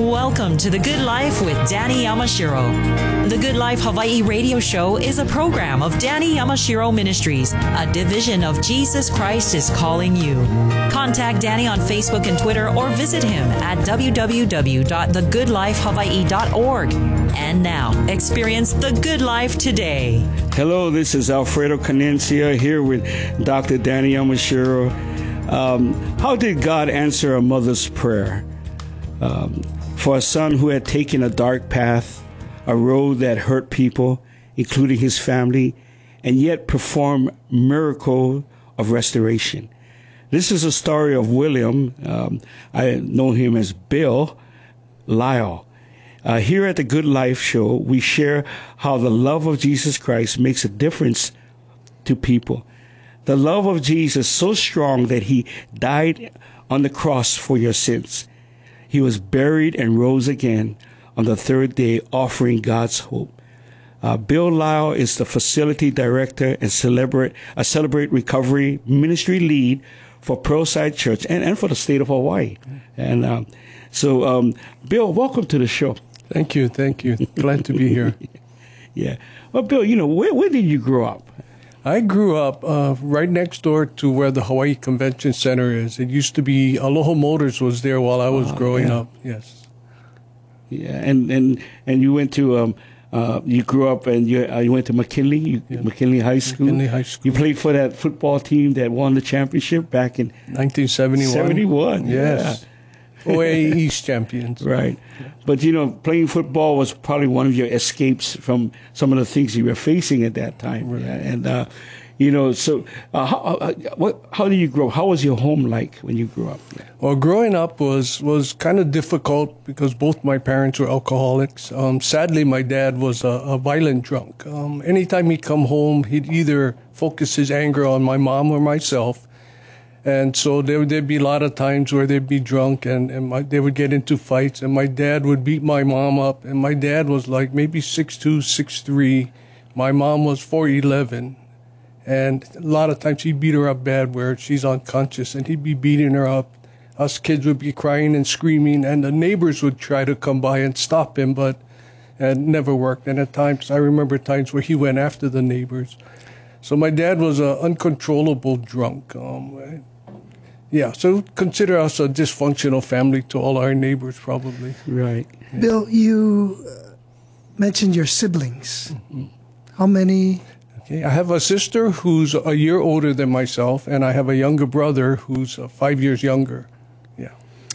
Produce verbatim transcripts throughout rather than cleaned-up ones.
Welcome to The Good Life with Danny Yamashiro. The Good Life Hawaii radio show is a program of Danny Yamashiro Ministries, a division of Jesus Christ is Calling You. Contact Danny on Facebook and Twitter or visit him at w w w dot the good life hawaii dot org. And now, experience the good life today. Hello, this is Alfredo Canencia here with Doctor Danny Yamashiro. Um, how did God answer a mother's prayer? Um, for a son who had taken a dark path, a road that hurt people, including his family, and yet performed miracle of restoration. This is a story of William. Um, I know him as Bill Lyle. Uh, here at the Good Life Show, we share how the love of Jesus Christ makes a difference to people. The love of Jesus so strong that he died on the cross for your sins. He was buried and rose again on the third day, offering God's hope. Uh, Bill Lyle is the facility director and celebrate, a Celebrate Recovery ministry lead for Pearlside Church and, and for the state of Hawaii. And um, so, um, Bill, welcome to the show. Thank you. Thank you. Glad to be here. Yeah. Well, Bill, you know, where, where did you grow up? I grew up uh, right next door to where the Hawaii Convention Center is. It used to be, Aloha Motors was there while I was oh, growing yeah. up. Yes. Yeah, and, and, and you went to, um, uh, you grew up and you, uh, you went to McKinley, you, yeah. McKinley High School. McKinley High School. You played for that football team that won the championship back in nineteen seventy-one. seventy-one, yes. Yeah. O A East champions. Right. But, you know, playing football was probably one of your escapes from some of the things you were facing at that time. Right. Yeah. And, uh, you know, so uh, how, uh, what, how did you grow? How was your home like when you grew up? Yeah. Well, growing up was, was kind of difficult because both my parents were alcoholics. Um, sadly, my dad was a, a violent drunk. Um, anytime he'd come home, he'd either focus his anger on my mom or myself. And so there, there'd be a lot of times where they'd be drunk and, and my, they would get into fights and my dad would beat my mom up. And my dad was like maybe six two, six three. My mom was four eleven. And a lot of times he'd beat her up bad where she's unconscious and he'd be beating her up. Us kids would be crying and screaming and the neighbors would try to come by and stop him, but it never worked. And at times, I remember times where he went after the neighbors. So my dad was an uncontrollable drunk. Um, Yeah, so consider us a dysfunctional family to all our neighbors, probably. Right. Yeah. Bill, you mentioned your siblings. Mm-hmm. How many? Okay, I have a sister who's a year older than myself, and I have a younger brother who's uh, five years younger. Yeah.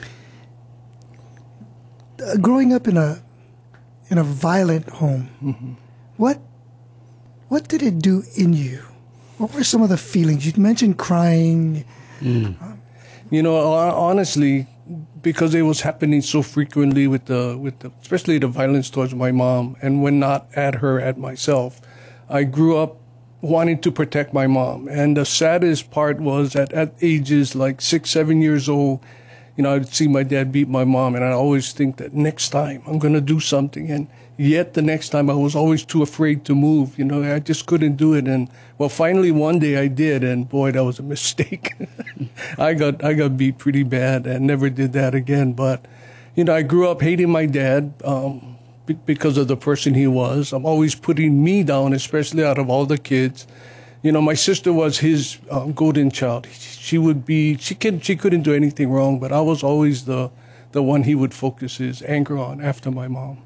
Uh, growing up in a in a violent home, mm-hmm. what what did it do in you? What were some of the feelings? You mentioned crying. Mm. Um, You know, honestly, because it was happening so frequently with the, with the, especially the violence towards my mom, and when not at her, at myself, I grew up wanting to protect my mom. And the saddest part was that at ages like six, seven years old, you know, I'd see my dad beat my mom, and I always think that next time I'm going to do something. And yet the next time I was always too afraid to move. You know, I just couldn't do it. And well, finally one day I did, and boy, that was a mistake. I got I got beat pretty bad and never did that again. But, you know, I grew up hating my dad um, b- because of the person he was. I'm always putting me down, especially out of all the kids. You know, my sister was his um, golden child. She would be, she, can, she couldn't do anything wrong, but I was always the, the one he would focus his anger on after my mom.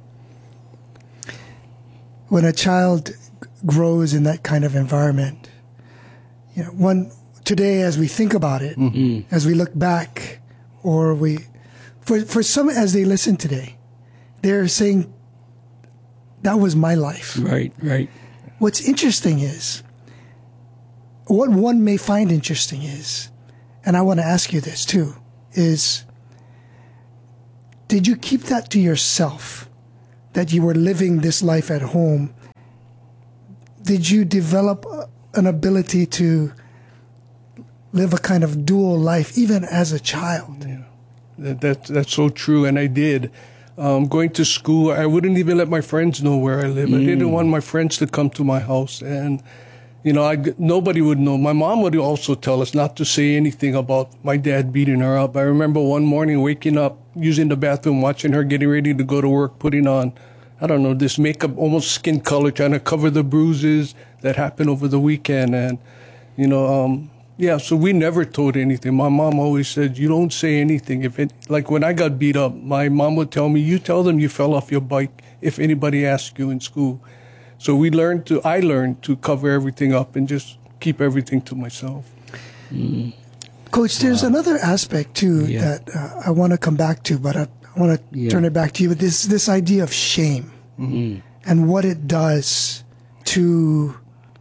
When a child grows in that kind of environment, you know, one today as we think about it, mm-hmm. as we look back, or we, for for some as they listen today, they're saying, that was my life. Right, right. What's interesting is, what one may find interesting is, and I want to ask you this too, is, did you keep that to yourself? That you were living this life at home, did you develop an ability to live a kind of dual life, even as a child? Yeah, that, that that's so true, and I did. Um, going to school, I wouldn't even let my friends know where I live. Mm. I didn't want my friends to come to my house, and you know, I, nobody would know. My mom would also tell us not to say anything about my dad beating her up. I remember one morning waking up using the bathroom, watching her getting ready to go to work, putting on, I don't know, this makeup, almost skin color, trying to cover the bruises that happened over the weekend. And, you know, um, yeah, so we never told anything. My mom always said, you don't say anything. If it, like when I got beat up, my mom would tell me, you tell them you fell off your bike if anybody asks you in school. So we learned to, I learned to cover everything up and just keep everything to myself. Mm. Coach, there's Wow. another aspect too Yeah. that uh, I want to come back to, but I, I want to Yeah. turn it back to you. But this this idea of shame Mm-hmm. and what it does to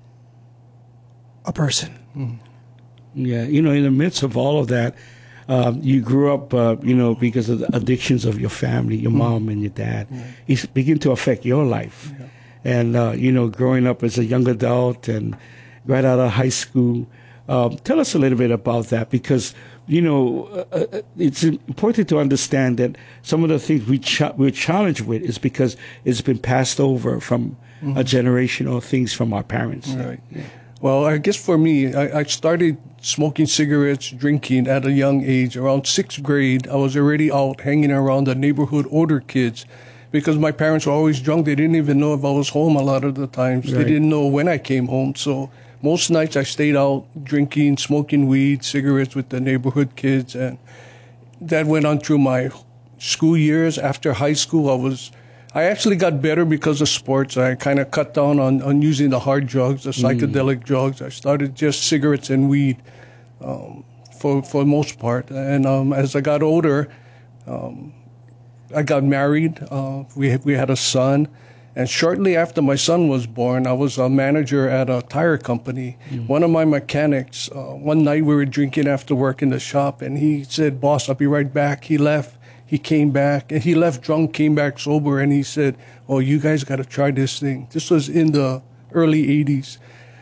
a person. Yeah, you know, in the midst of all of that, um, you grew up, uh, you know, because of the addictions of your family, your mom and your dad. It's begin to affect your life. Yeah. And, uh, you know, growing up as a young adult and right out of high school, um, tell us a little bit about that because, you know, uh, uh, it's important to understand that some of the things we ch- we're challenged with is because it's been passed over from a generation or things from our parents. Right. Well, I guess for me, I, I started smoking cigarettes, drinking at a young age. Around sixth grade, I was already out hanging around the neighborhood older kids because my parents were always drunk. They didn't even know if I was home a lot of the times. Right. They didn't know when I came home. So most nights I stayed out drinking, smoking weed, cigarettes with the neighborhood kids. And that went on through my school years. After high school, I was... I actually got better because of sports. I kind of cut down on, on using the hard drugs, the psychedelic mm. drugs. I started just cigarettes and weed um, for for the most part. And um, as I got older, um, I got married. Uh, we we had a son, and shortly after my son was born, I was a manager at a tire company. Mm. One of my mechanics, uh, one night we were drinking after work in the shop, and he said, "Boss, I'll be right back." He left. He came back, and he left drunk, came back sober, and he said, "Oh, you guys got to try this thing." This was in the early eighties.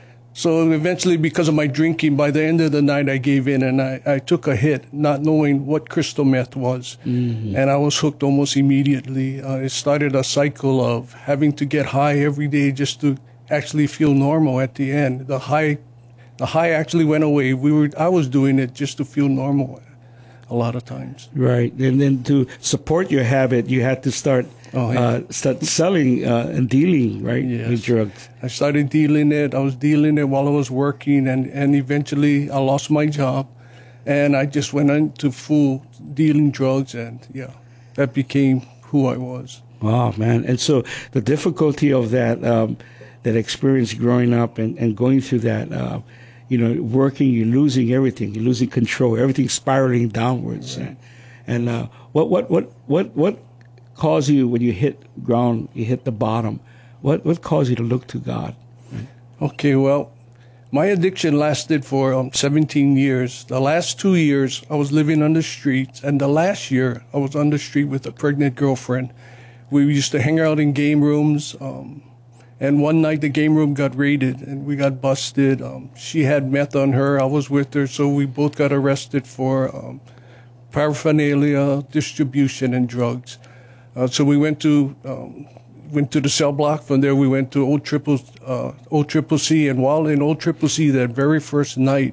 So eventually, because of my drinking, by the end of the night, I gave in, and I, I took a hit, not knowing what crystal meth was. Mm-hmm. And I was hooked almost immediately. Uh, it started a cycle of having to get high every day just to actually feel normal at the end. The high, the high actually went away. We were, I was doing it just to feel normal. A lot of times. Right. And then to support your habit, you had to start oh, yeah. uh, start selling uh, and dealing, right, yes. with drugs. I started dealing it. I was dealing it while I was working, and, and eventually I lost my job, and I just went into full dealing drugs, and, yeah, that became who I was. Oh, man. And so the difficulty of that, um, that experience growing up and, and going through that, uh, you know, working, you're losing everything. You're losing control. Everything's spiraling downwards. Right. And, and uh, what, what, what, what, what caused you when you hit ground, you hit the bottom? What, what caused you to look to God? Right? Okay, well, my addiction lasted for um, seventeen years. The last two years, I was living on the streets, and the last year, I was on the street with a pregnant girlfriend. We used to hang out in game rooms. Um, And one night the game room got raided and we got busted. Um, she had meth on her. I was with her. So we both got arrested for um, paraphernalia, distribution, and drugs. Uh, so we went to um, went to the cell block. From there we went to Old Triple, uh, Old Triple C. And while in Old Triple C that very first night,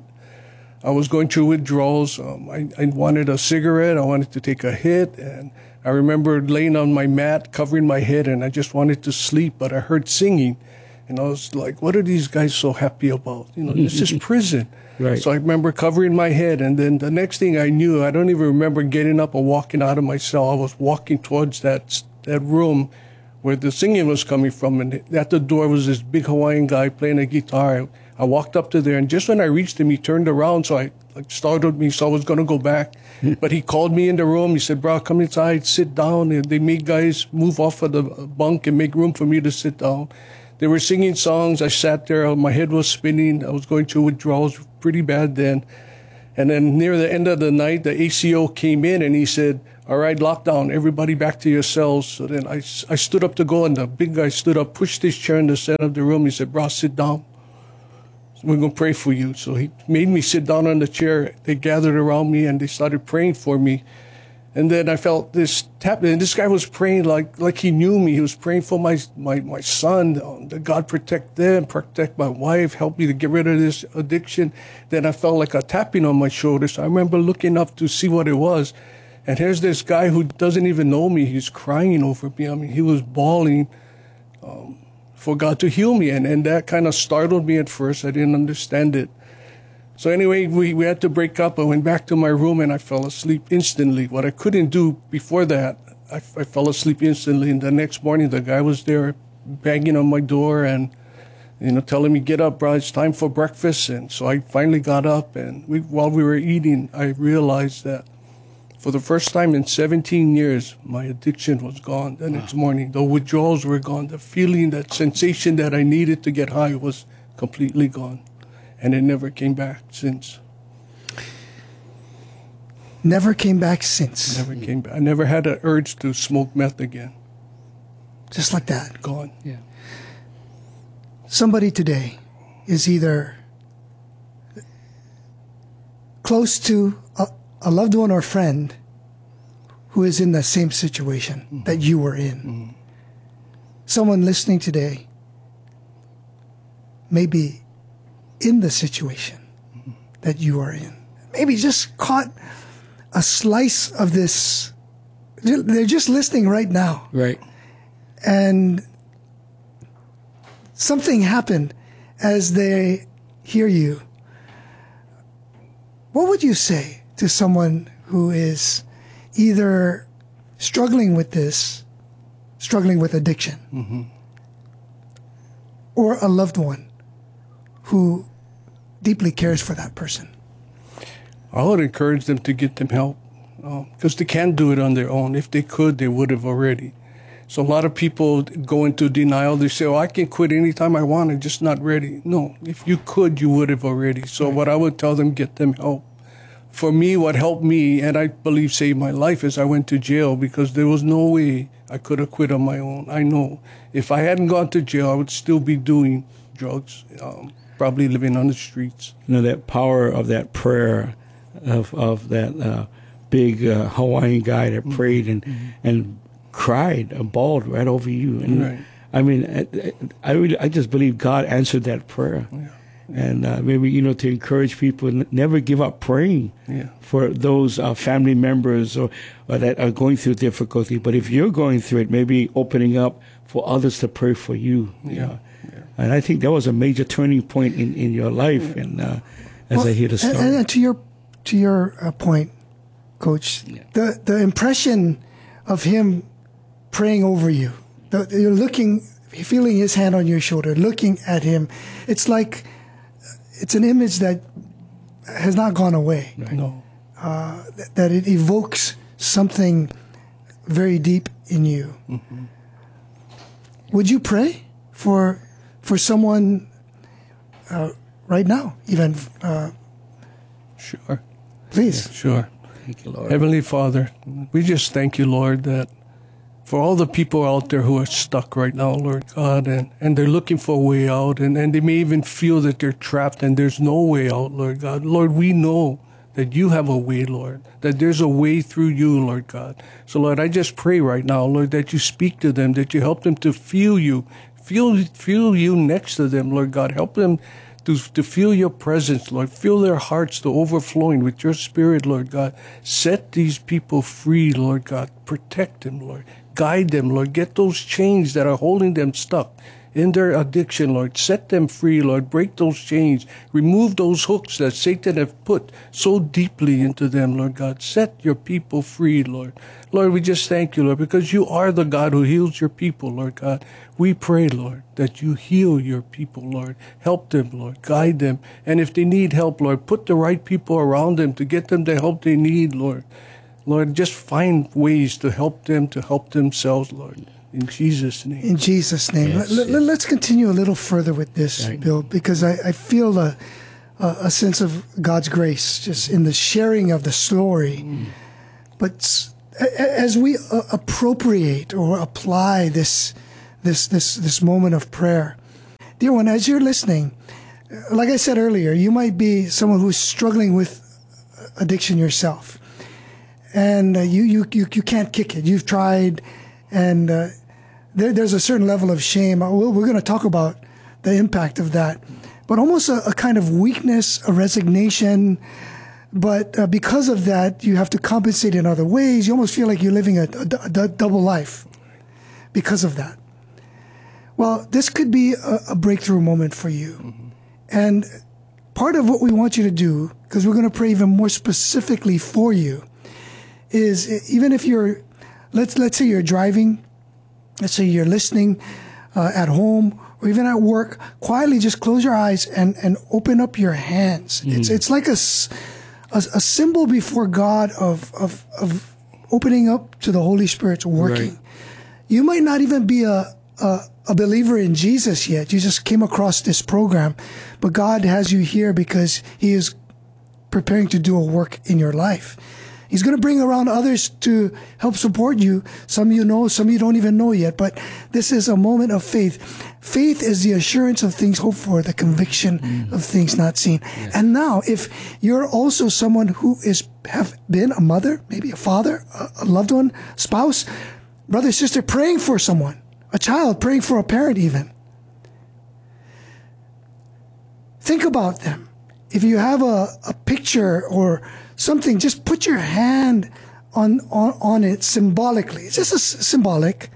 I was going through withdrawals. Um, I, I wanted a cigarette. I wanted to take a hit. And I remember laying on my mat, covering my head, and I just wanted to sleep, but I heard singing. And I was like, what are these guys so happy about? You know, this is prison. Right. So I remember covering my head, and then the next thing I knew, I don't even remember getting up and walking out of my cell. I was walking towards that that room where the singing was coming from, and at the door was this big Hawaiian guy playing a guitar. I walked up to there, and just when I reached him, he turned around, so I like startled me, so I was going to go back. But he called me in the room. He said, "Bro, come inside, sit down." And they made guys move off of the bunk and make room for me to sit down. They were singing songs. I sat there. My head was spinning. I was going through withdrawals pretty bad then. And then near the end of the night, the A C O came in, and he said, "All right, lockdown, everybody back to your cells." So then I, I stood up to go, and the big guy stood up, pushed his chair in the center of the room. He said, "Bro, sit down. We're going to pray for you." So he made me sit down on the chair. They gathered around me, and they started praying for me. And then I felt this tap, and this guy was praying like like he knew me. He was praying for my my, my son, um, that God protect them, protect my wife, help me to get rid of this addiction. Then I felt like a tapping on my shoulder. So I remember looking up to see what it was. And here's this guy who doesn't even know me. He's crying over me. I mean, he was bawling um, for God to heal me. And, and that kind of startled me at first. I didn't understand it. So anyway, we, we had to break up. I went back to my room and I fell asleep instantly. What I couldn't do before that, I, I fell asleep instantly. And the next morning, the guy was there banging on my door and, you know, telling me, get up, bro, it's time for breakfast. And so I finally got up. And we, while we were eating, I realized that for the first time in seventeen years, my addiction was gone the next morning. The withdrawals were gone. The feeling, that sensation that I needed to get high was completely gone. And it never came back since. Never came back since. Never came back. I never had an urge to smoke meth again. Just like that. Gone. Yeah. Somebody today is either close to a, a loved one or friend who is in the same situation mm-hmm. that you were in. Mm-hmm. Someone listening today may be in the situation mm-hmm. that you are in. Maybe just caught a slice of this. They're just listening right now. Right. And something happened as they hear you. What would you say to someone who is either struggling with this, struggling with addiction, mm-hmm. or a loved one who deeply cares for that person? I would encourage them to get them help because uh, they can't do it on their own. If they could, they would have already. So a lot of people go into denial. They say, oh, I can quit anytime I want. I'm just not ready. No, if you could, you would have already. So right. What I would tell them, get them help. For me, what helped me, and I believe saved my life, is I went to jail because there was no way I could have quit on my own. I know. If I hadn't gone to jail, I would still be doing drugs, um, probably living on the streets. You know, that power of that prayer of, of that uh, big uh, Hawaiian guy that prayed and, mm-hmm. and cried and bawled right over you. And right. I mean, I, I really, I just believe God answered that prayer. Yeah. And uh, maybe, you know, to encourage people, n- never give up praying yeah. for those uh, family members or, or that are going through difficulty. But if you're going through it, maybe opening up for others to pray for you. Yeah. You know? Yeah. And I think that was a major turning point in, in your life. Yeah. And uh, as well, I hear the story. And, and to your, to your uh, point, Coach, yeah. the, the impression of him praying over you, the, you're looking, feeling his hand on your shoulder, looking at him. It's like, it's an image that has not gone away. Right. No. Uh, th- that it evokes something very deep in you. Mm-hmm. Would you pray for for someone uh, right now, even? Uh, sure. Please. Yeah, sure. Thank you, Lord. Heavenly Father, we just thank you, Lord, that for all the people out there who are stuck right now, Lord God, and, and they're looking for a way out, and, and they may even feel that they're trapped and there's no way out, Lord God. Lord, we know that you have a way, Lord, that there's a way through you, Lord God. So, Lord, I just pray right now, Lord, that you speak to them, that you help them to feel you, feel, feel you next to them, Lord God. Help them to, to feel your presence, Lord. Fill their hearts to overflowing with your spirit, Lord God. Set these people free, Lord God. Protect them, Lord. Guide them, Lord. Get those chains that are holding them stuck in their addiction, Lord. Set them free, Lord. Break those chains. Remove those hooks that Satan have put so deeply into them, Lord God. Set your people free, Lord. Lord, we just thank you, Lord, because you are the God who heals your people, Lord God. We pray, Lord, that you heal your people, Lord. Help them, Lord. Guide them. And if they need help, Lord, put the right people around them to get them the help they need, Lord. Lord, just find ways to help them, to help themselves, Lord. In Jesus' name. In Jesus' name. Yes, let, yes. Let's continue a little further with this, Right. Bill, because I, I feel a, a, a sense of God's grace just in the sharing of the story. Mm. But s- a- as we uh, appropriate or apply this, this, this, this moment of prayer, dear one, as you're listening, like I said earlier, you might be someone who's struggling with addiction yourself. And uh, you, you, you, you can't kick it. You've tried, and uh, there, there's a certain level of shame. We're, we're going to talk about the impact of that. But almost a, a kind of weakness, a resignation, But uh, because of that, you have to compensate in other ways. You almost feel like you're living a, a, a double life because of that. Well, this could be a, a breakthrough moment for you. Mm-hmm. And part of what we want you to do, because we're going to pray even more specifically for you, is even if you're, let's let's say you're driving, let's say you're listening uh, at home or even at work, quietly just close your eyes and, and open up your hands. Mm. It's it's like a, a, a symbol before God of, of, of opening up to the Holy Spirit's working. Right. You might not even be a, a a believer in Jesus yet. You just came across this program, but God has you here because He is preparing to do a work in your life. He's going to bring around others to help support you. Some you know, some you don't even know yet, but this is a moment of faith. Faith is the assurance of things hoped for, the conviction mm. of things not seen. Yes. And now, if you're also someone who is have been a mother, maybe a father, a, a loved one, spouse, brother, sister, praying for someone, a child, praying for a parent even. Think about them. If you have a, a picture or something, just put your hand on, on, on it symbolically. It's just a s- symbolic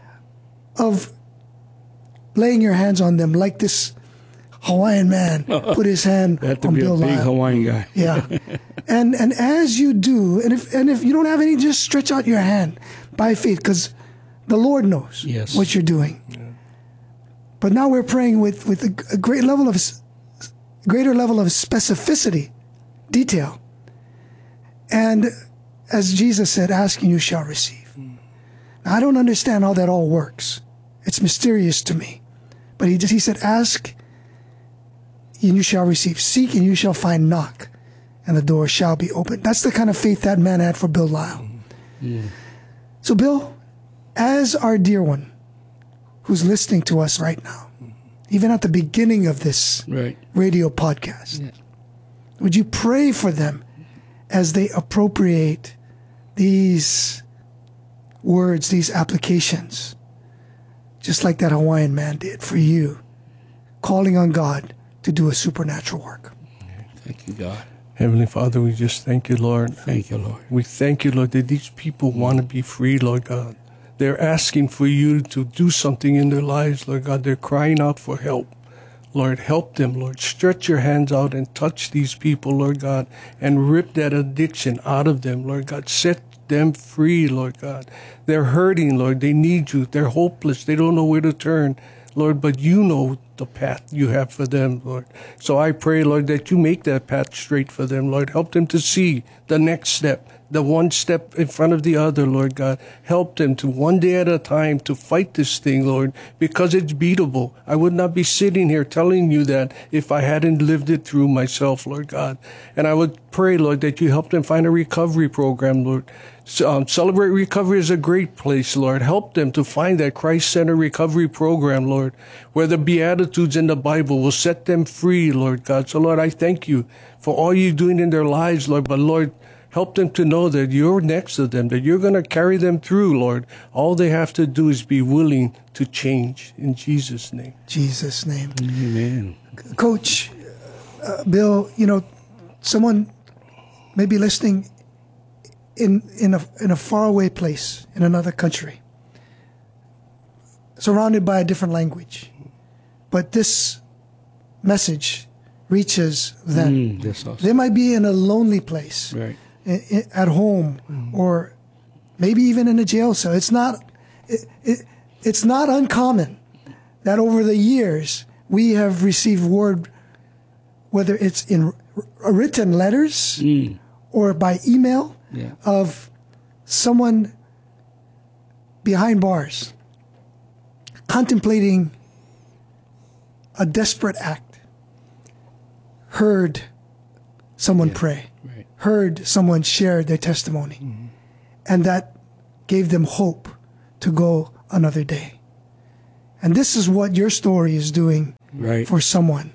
of laying your hands on them, like this Hawaiian man put his hand that to on be Bill a big Lyle. Hawaiian guy. Yeah. And and as you do, and if and if you don't have any, just stretch out your hand by faith, because the Lord knows yes. what you're doing. Yeah. But now we're praying with, with a, a great level of greater level of specificity, detail. And as Jesus said, ask and you shall receive. Mm. Now, I don't understand how that all works. It's mysterious to me. But he just, he said, ask and you shall receive. Seek and you shall find. Knock and the door shall be opened. That's the kind of faith that man had for Bill Lyle. Mm. So Bill, as our dear one who's listening to us right now, even at the beginning of this right. radio podcast, yeah. would you pray for them as they appropriate these words, these applications, just like that Hawaiian man did for you, calling on God to do a supernatural work? Thank you, God. Heavenly Father, we just thank you, Lord. Thank you, Lord. We thank you, Lord, that these people want to be free, Lord God. They're asking for you to do something in their lives, Lord God. They're crying out for help. Lord, help them, Lord. Stretch your hands out and touch these people, Lord God, and rip that addiction out of them, Lord God. Set them free, Lord God. They're hurting, Lord. They need you. They're hopeless. They don't know where to turn, Lord, but you know the path you have for them, Lord. So I pray, Lord, that you make that path straight for them, Lord. Help them to see the next step, the one step in front of the other, Lord God. Help them to one day at a time to fight this thing, Lord, because it's beatable. I would not be sitting here telling you that if I hadn't lived it through myself, Lord God. And I would pray, Lord, that you help them find a recovery program, Lord. Um, Celebrate Recovery is a great place, Lord. Help them to find that Christ-centered recovery program, Lord, where the Beatitudes in the Bible will set them free, Lord God. So, Lord, I thank you for all you're doing in their lives, Lord. But, Lord, help them to know that you're next to them, that you're going to carry them through, Lord. All they have to do is be willing to change. In Jesus' name. Jesus' name. Amen. Coach, uh, Bill, you know, someone may be listening in in a in a faraway place, in another country, surrounded by a different language. But this message reaches them. Mm, that's awesome. They might be in a lonely place. Right. At home, mm. or maybe even in a jail cell. It's not it, it, it's not uncommon that over the years we have received word, whether it's in written letters mm. or by email, yeah. of someone behind bars contemplating a desperate act, heard someone yeah. pray. Right. Heard someone share their testimony, mm-hmm. and that gave them hope to go another day. And this is what your story is doing right. for someone.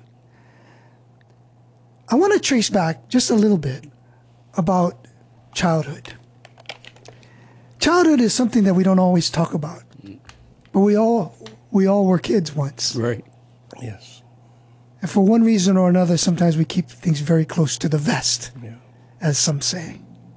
I want to trace back just a little bit about childhood. Childhood is something that we don't always talk about, but we all we all were kids once. Right. Yes. And for one reason or another, sometimes we keep things very close to the vest. Yeah. as some say.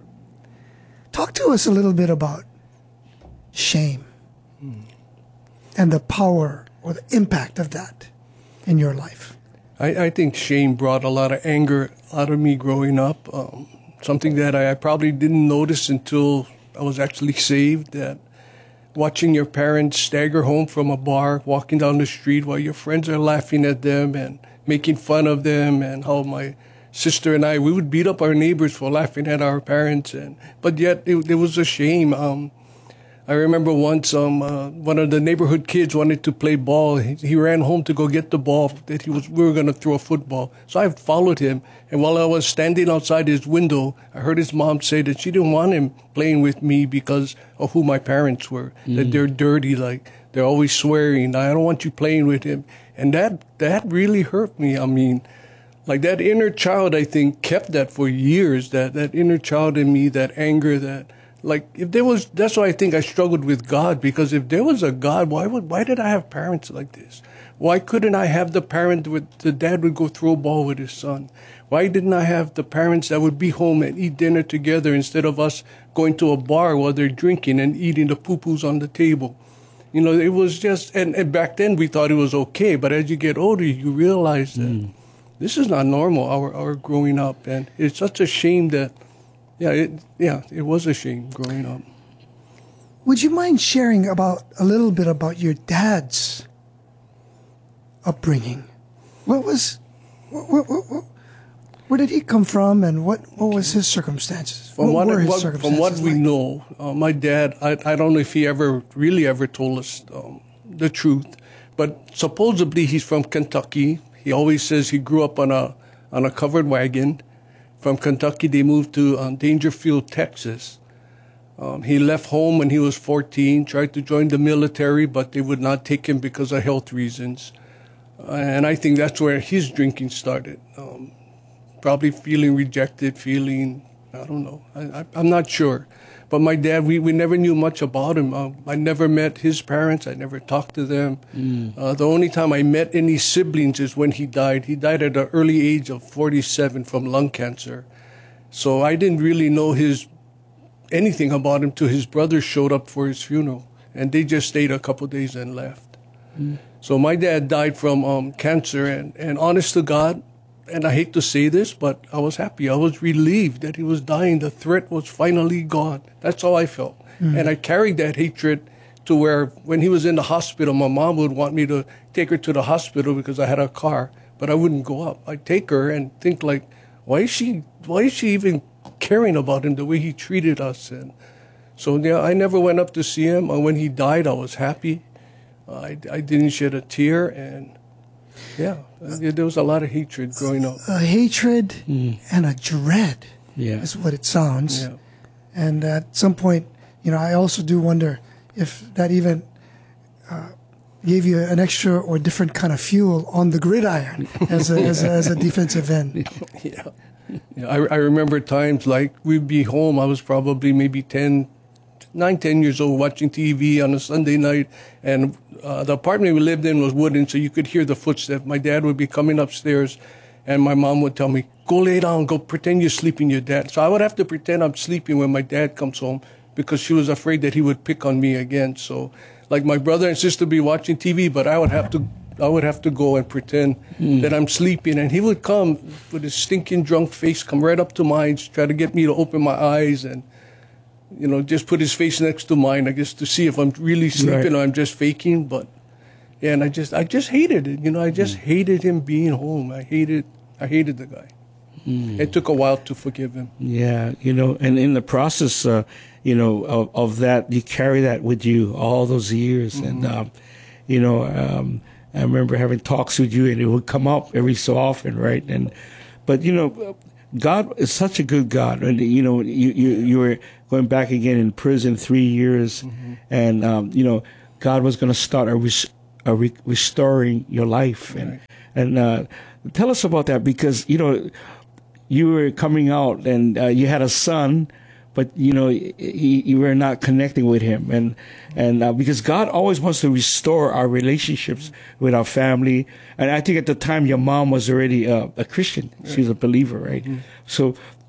Talk to us a little bit about shame mm. and the power or the impact of that in your life. I, I think shame brought a lot of anger out of me growing up. Um, something that I, I probably didn't notice until I was actually saved, that watching your parents stagger home from a bar, walking down the street while your friends are laughing at them and making fun of them, and how my sister and I, we would beat up our neighbors for laughing at our parents. And but yet it, it was a shame. Um, I remember once um, uh, one of the neighborhood kids wanted to play ball. He, he ran home to go get the ball that he was. We were going to throw a football. So I followed him. And while I was standing outside his window, I heard his mom say that she didn't want him playing with me because of who my parents were. Mm. That they're dirty, like they're always swearing. I don't want you playing with him. And that that really hurt me. I mean, like that inner child, I think, kept that for years. That that inner child in me, that anger, that. Like, if there was, that's why I think I struggled with God, because if there was a God, why would, why did I have parents like this? Why couldn't I have the parent with, the dad would go throw a ball with his son? Why didn't I have the parents that would be home and eat dinner together instead of us going to a bar while they're drinking and eating the poo-poos on the table? You know, it was just, and, and back then we thought it was okay, but as you get older, you realize that mm. this is not normal, our, our growing up, and it's such a shame that, Yeah, it, yeah, it was a shame growing up. Would you mind sharing about a little bit about your dad's upbringing? What was, what, what, what, where did he come from, and what, what was his circumstances? From what, what, were his what, circumstances from what we like? know, uh, my dad, I, I don't know if he ever really ever told us um, the truth, but supposedly he's from Kentucky. He always says he grew up on a on a covered wagon. From Kentucky, they moved to um, Dangerfield, Texas. Um, he left home when he was fourteen, tried to join the military, but they would not take him because of health reasons. Uh, and I think that's where his drinking started. Um, probably feeling rejected, feeling, I don't know, I, I, I'm not sure. But my dad, we, we never knew much about him. Uh, I never met his parents. I never talked to them. Mm. Uh, the only time I met any siblings is when he died. He died at an early age of forty-seven from lung cancer. So I didn't really know his anything about him till his brothers showed up for his funeral. And they just stayed a couple days and left. Mm. So my dad died from um, cancer. And, and honest to God, and I hate to say this, but I was happy. I was relieved that he was dying. The threat was finally gone. That's how I felt. Mm. And I carried that hatred to where when he was in the hospital, my mom would want me to take her to the hospital because I had a car, but I wouldn't go up. I'd take her and think like, why is she, why is she even caring about him the way he treated us? And so yeah, I never went up to see him. And when he died, I was happy. Uh, I, I didn't shed a tear, and yeah, there was a lot of hatred growing up. A hatred mm. and a dread yeah. is what it sounds. Yeah. And at some point, you know, I also do wonder if that even uh, gave you an extra or different kind of fuel on the gridiron as a, as a, as a defensive end. Yeah. yeah I, I remember times like we'd be home. I was probably maybe ten, nine, ten years old, watching T V on a Sunday night, and uh, the apartment we lived in was wooden, so you could hear the footsteps. My dad would be coming upstairs, and my mom would tell me, go lay down, go pretend you're sleeping, your dad. So I would have to pretend I'm sleeping when my dad comes home because she was afraid that he would pick on me again. So like my brother and sister would be watching T V, but I would have to I would have to go and pretend mm. that I'm sleeping. And he would come with his stinking drunk face, come right up to mine, try to get me to open my eyes and, you know, just put his face next to mine, I guess, to see if I'm really sleeping right. or I'm just faking. But, yeah, and I just, I just hated it. You know, I just mm. hated him being home. I hated, I hated the guy. Mm. It took a while to forgive him. Yeah, you know, and in the process, uh, you know, of, of that, you carry that with you all those years. Mm-hmm. And, um, you know, um, I remember having talks with you, and it would come up every so often, right? And, but, you know, God is such a good God. And, you know, you, you, you were going back again in prison three years, mm-hmm. and, um, you know, God was going to start a, res- a re- restoring your life. Right. And, and uh, tell us about that, because, you know, you were coming out and uh, you had a son, but, you know, he, you were not connecting with him. And, and uh, because God always wants to restore our relationships with our family. And I think at the time your mom was already uh, a Christian. She was a believer, right? Mm-hmm. So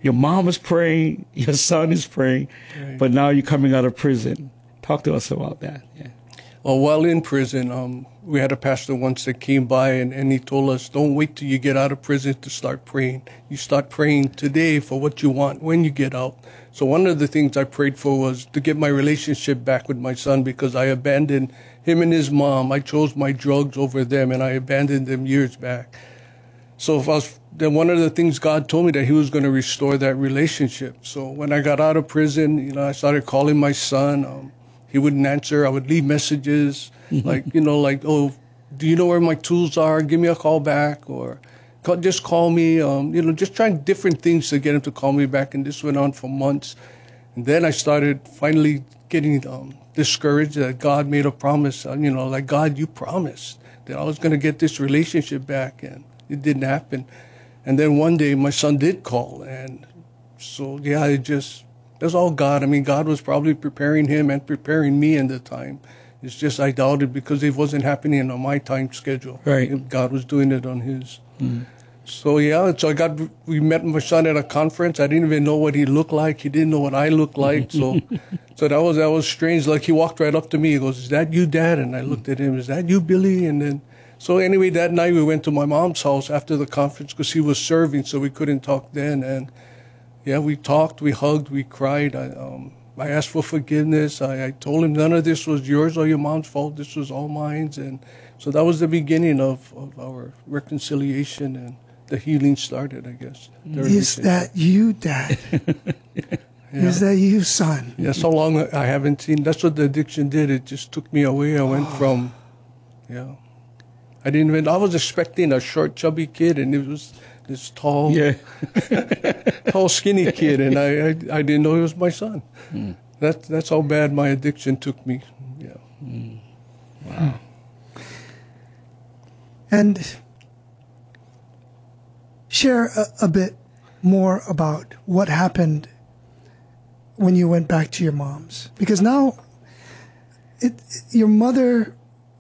your mom is praying, your son is praying, right. but now you're coming out of prison. Talk to us about that. Yeah. Well, while in prison, um, we had a pastor once that came by and, and he told us, don't wait till you get out of prison to start praying. You start praying today for what you want when you get out. So one of the things I prayed for was to get my relationship back with my son, because I abandoned him and his mom. I chose my drugs over them, and I abandoned them years back. So if I was, then one of the things God told me that he was going to restore that relationship. So when I got out of prison, you know, I started calling my son. Um, he wouldn't answer. I would leave messages like, you know, like, oh, do you know where my tools are? Give me a call back, or call, just call me. Um, you know, just trying different things to get him to call me back. And this went on for months. And then I started finally getting um, discouraged that God made a promise. Uh, you know, like, God, you promised that I was going to get this relationship back, and it didn't happen. And then one day my son did call. And so, yeah, it just, that's all God. I mean, God was probably preparing him and preparing me in the time. It's just I doubted because it wasn't happening on my time schedule. Right. God was doing it on his. Mm. So, yeah, so I got, we met my son at a conference. I didn't even know what he looked like. He didn't know what I looked like. So so that was that was strange. Like, he walked right up to me. He goes, is that you, Dad? And I looked at him, is that you, Billy? And then, so anyway, that night we went to my mom's house after the conference because he was serving, so we couldn't talk then. And, yeah, we talked, we hugged, we cried. I, um, I asked for forgiveness. I, I told him none of this was yours or your mom's fault. This was all mine. And so that was the beginning of, of our reconciliation, and the healing started, I guess. Is that you, Dad? Yeah. Is that you, son? Yeah, so long I haven't seen. That's what the addiction did. It just took me away. I went from, yeah. I didn't even, I was expecting a short, chubby kid, and it was this tall, yeah. tall, skinny kid, and I, I, I didn't know he was my son. Mm. That, that's how bad my addiction took me. Yeah. Mm. Wow. And share a, a bit more about what happened when you went back to your mom's, because now it, your mother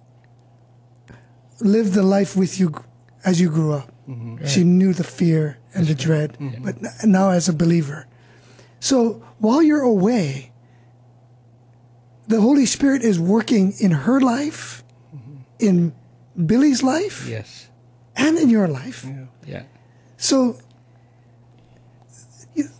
lived the life with you as you grew up. Mm-hmm. Right. She knew the fear and That's the dread, mm-hmm. but now as a believer. So while you're away, the Holy Spirit is working in her life, mm-hmm. in Billy's life, yes, and in your life. Yeah. yeah. So it,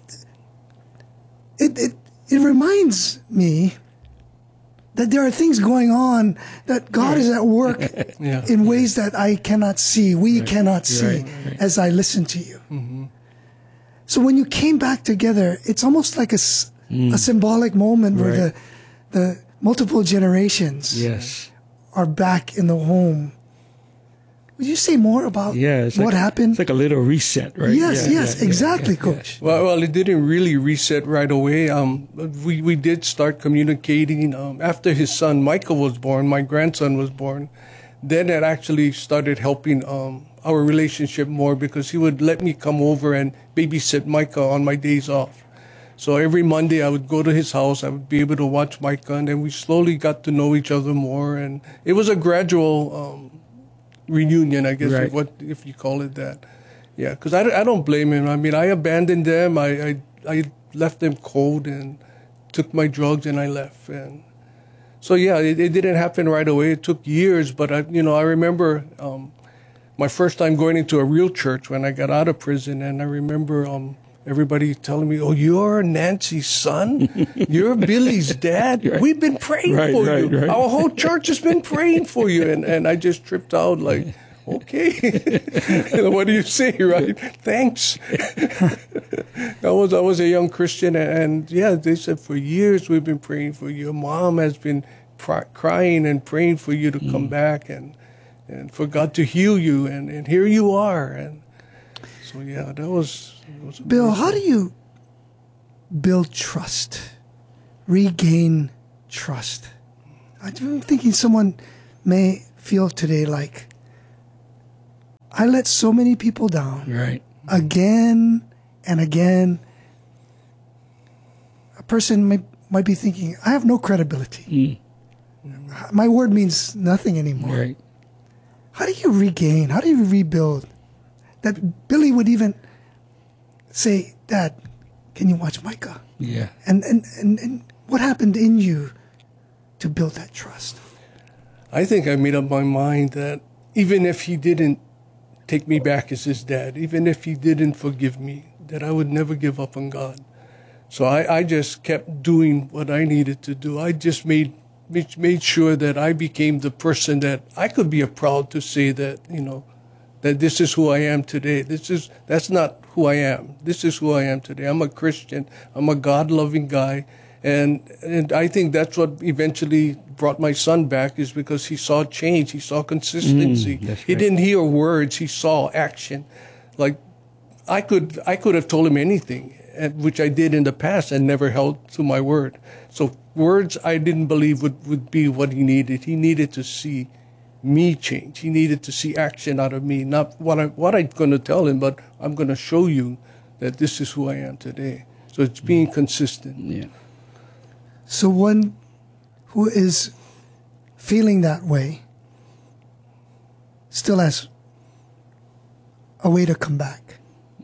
it it reminds me that there are things going on, that God right. is at work yeah. in ways that I cannot see, we right. cannot see, right. Right. as I listen to you. Mm-hmm. So when you came back together, it's almost like a, mm. a symbolic moment where right. the the multiple generations yes. are back in the home. Would you say more about yeah, what like, happened? It's like a little reset, right? Yes, yeah, yes, yeah, exactly, yeah, Coach. Well, well, it didn't really reset right away. Um, we, we did start communicating. Um, after his son, Michael, was born, my grandson was born, then it actually started helping um, our relationship more, because he would let me come over and babysit Micah on my days off. So every Monday I would go to his house. I would be able to watch Micah, and then we slowly got to know each other more. And it was a gradual um, reunion, I guess, right. if, what, if you call it that. Yeah, because I, I don't blame him. I mean, I abandoned them. I, I I left them cold and took my drugs, and I left. And so, yeah, it, it didn't happen right away. It took years. But, I, you know, I remember um, my first time going into a real church when I got out of prison. And I remember um, everybody telling me, oh, you're Nancy's son? You're Billy's dad? Right. We've been praying right, for right, you. Right. Our whole church has been praying for you. And, and I just tripped out like, okay. What do you say, right? Thanks. I was I was a young Christian, and, and yeah, they said for years we've been praying for you. Your mom has been pr- crying and praying for you to mm. come back and and for God to heal you, and, and here you are. And so yeah, that was, that was Bill, how do you build trust, regain trust? I'm thinking someone may feel today like, I let so many people down. Right. Again and again. A person may, might be thinking, I have no credibility. Mm. My word means nothing anymore. Right. How do you regain? How do you rebuild? That Billy would even say, Dad, can you watch Micah? Yeah. And, and, and, and what happened in you to build that trust? I think I made up my mind that even if he didn't take me back as his dad, even if he didn't forgive me, that I would never give up on God. So I, I just kept doing what I needed to do. I just made made sure that I became the person that I could be proud to say that, you know, that this is who I am today. This is that's not who I am. This is who I am today. I'm a Christian. I'm a God-loving guy. And and I think that's what eventually brought my son back, is because he saw change. He saw consistency. Mm, that's he right. didn't hear words. He saw action. Like I could I could have told him anything, and- which I did in the past and never held to my word. So words I didn't believe would, would be what he needed. He needed to see me change. He needed to see action out of me. Not what I what I'm going to tell him, but I'm going to show you that this is who I am today. So it's being consistent. Yeah. So one who is feeling that way still has a way to come back.